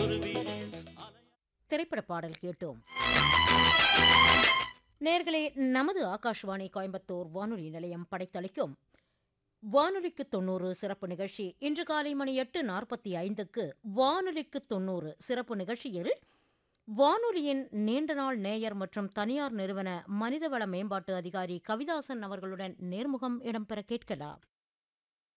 திரைப்பட பாடல் கேட்டோம். நேர்களே, நமது ஆகாஷ்வாணி கோயம்புத்தூர் வானொலி நிலையம் படைத்தளிக்கும் வானொலிக்கு 90 சிறப்பு நிகழ்ச்சி இன்று காலை மணி 8:45க்கு வானொலிக்கு 90 சிறப்பு நிகழ்ச்சியில் வானொலியின் நீண்ட நாள் நேயர் மற்றும் தனியார் நிறுவன மனிதவள மேம்பாட்டு அதிகாரி கவிதாசன் அவர்களுடன் நேர்முகம் இடம்பெற கேட்கலாம்.